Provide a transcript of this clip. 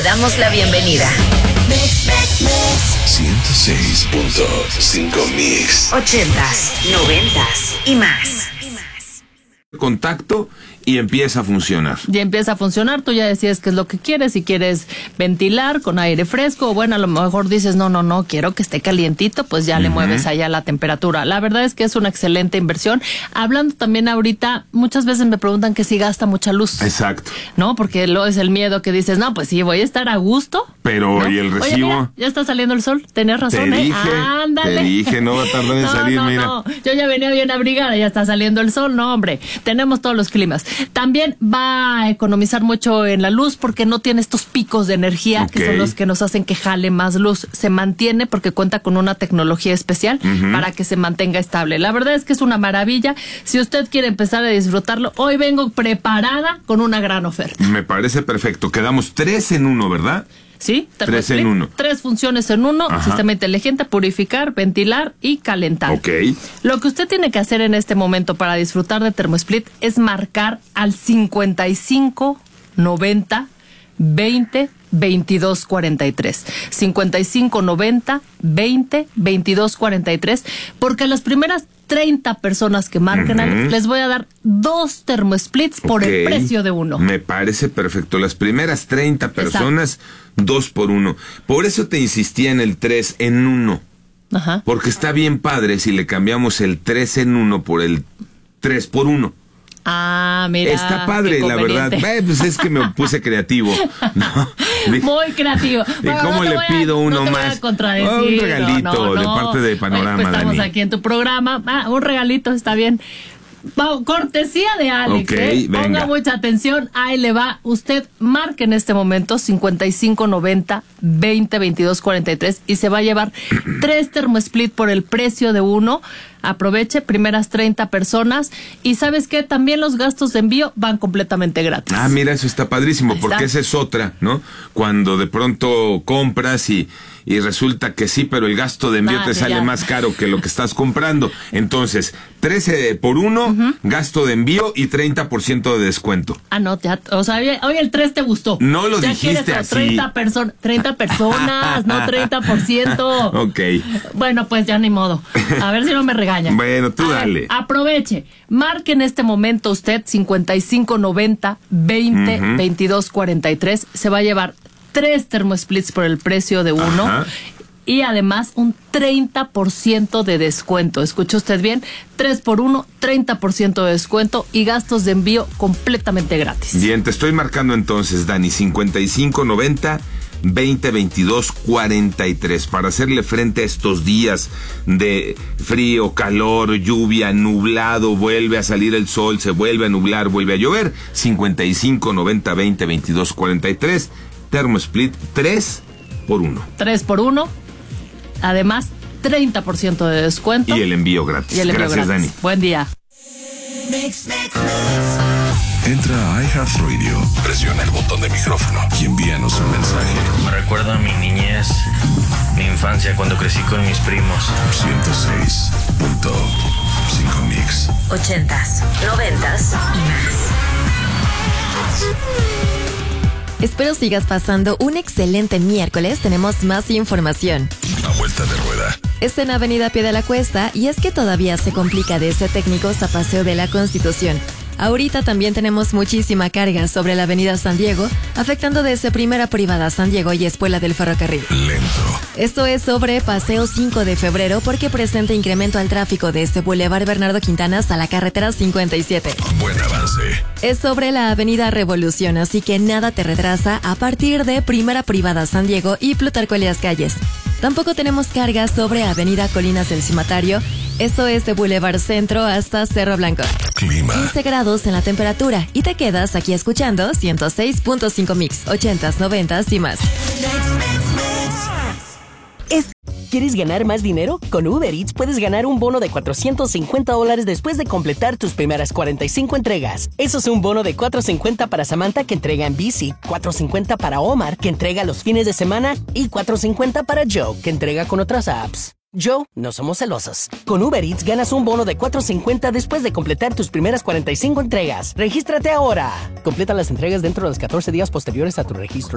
damos la bienvenida. 106.5 Mix. 80s, 90s y más. Contacto y empieza a funcionar. Ya empieza a funcionar, tú ya decides qué es lo que quieres, si quieres ventilar con aire fresco, o bueno, a lo mejor dices, no, quiero que esté calientito, pues ya le mueves allá la temperatura. La verdad es que es una excelente inversión. Hablando también ahorita, muchas veces me preguntan que si gasta mucha luz. Exacto. ¿No? Porque lo es el miedo que dices, no, pues sí, voy a estar a gusto. Pero, ¿no? ¿y el recibo? Oye, mira, ya está saliendo el sol, tenías razón, Te dije, ándale. te dije, no va a tardar en salir, mira. No, yo ya venía bien abrigada, ya está saliendo el sol, no, hombre, tenemos todos los climas. También va a economizar mucho en la luz porque no tiene estos picos de energía que son los que nos hacen que jale más luz. Se mantiene porque cuenta con una tecnología especial para que se mantenga estable. La verdad es que es una maravilla. Si usted quiere empezar a disfrutarlo, hoy vengo preparada con una gran oferta. Me parece perfecto. Quedamos 3 en 1, ¿verdad? Sí, 3 en 1. 3 funciones en uno, sistema inteligente, purificar, ventilar y calentar. Ok. Lo que usted tiene que hacer en este momento para disfrutar de ThermoSplit es marcar al 55 90 20 22 43. 55 90 20 22 43, porque las primeras 30 personas que marquen les voy a dar 2 ThermoSplits por el precio de uno. Me parece perfecto. Las primeras 30 personas, 2 por 1. Por eso te insistía en el 3 en 1. Ajá. Porque está bien padre si le cambiamos el 3 en 1 por el 3 por 1. Ah, mira. Está padre, la verdad. Pues es que me puse creativo. ¿No? Muy creativo. ¿Y cómo le pido uno no más? Voy a contradecir. Un regalito de parte de Panorama, pues estamos Dani. aquí en tu programa. Un regalito, está bien. Cortesía de Alex, venga. Ponga mucha atención, ahí le va. Usted marque en este momento 55 90 20 22 43 y se va a llevar 3 ThermoSplit por el precio de uno. Aproveche, primeras 30 personas. Y ¿sabes qué? También los gastos de envío van completamente gratis. Ah, mira, eso está padrísimo, porque esa es otra, ¿no? Cuando de pronto compras y resulta que sí, pero el gasto de envío te sale más caro que lo que estás comprando. Entonces, 13 por 1, gasto de envío y 30% de descuento. Ah, no, ya, o sea, hoy el 3 te gustó. No lo dijiste así. 30 personas, no 30%. Ok. Bueno, pues ya ni modo. A ver si no me regañan. Bueno, tú dale. Aproveche. Marque en este momento usted 55 90 20 22 43. Se va a llevar 3 ThermoSplits por el precio de uno. Y además un 30% de descuento. ¿Escuchó usted bien? 3 por 1, 30% de descuento y gastos de envío completamente gratis. Bien, te estoy marcando entonces, Dani, 55 90 20 22 43 para hacerle frente a estos días de frío, calor, lluvia, nublado, vuelve a salir el sol, se vuelve a nublar, vuelve a llover. 55 90 20 22 43, ThermoSplit 3 por 1. 3 por 1. Además, 30% de descuento. Y el envío gratis. Gracias, Dani. Buen día. Entra a iHeartRadio, presiona el botón de micrófono y envíanos un mensaje. Me recuerda a mi niñez, mi infancia cuando crecí con mis primos. 106.5 Mix. 80s, 90s y más. Espero sigas pasando un excelente miércoles. Tenemos más información. A vuelta de rueda. Está en Avenida Pie de la Cuesta y es que todavía se complica desde Técnicos a Paseo de la Constitución. Ahorita también tenemos muchísima carga sobre la avenida San Diego, afectando desde Primera Privada San Diego y Espuela del Ferrocarril. Lento. Esto es sobre Paseo 5 de Febrero porque presenta incremento al tráfico desde Boulevard Bernardo Quintana hasta la carretera 57. Buen avance. Es sobre la avenida Revolución, así que nada te retrasa a partir de Primera Privada San Diego y Plutarco Elías Calles. Tampoco tenemos carga sobre avenida Colinas del Cimatario. Esto es de Boulevard Centro hasta Cerro Blanco. Clima. 15 grados en la temperatura y te quedas aquí escuchando 106.5 Mix, 80s, 90s y más. ¿Quieres ganar más dinero? Con Uber Eats puedes ganar un bono de $450 después de completar tus primeras 45 entregas. Eso es un bono de $450 para Samantha, que entrega en bici, $450 para Omar, que entrega los fines de semana, y $450 para Joe, que entrega con otras apps. Joe, no somos celosos. Con Uber Eats ganas un bono de $450 después de completar tus primeras 45 entregas. ¡Regístrate ahora! Completa las entregas dentro de los 14 días posteriores a tu registro.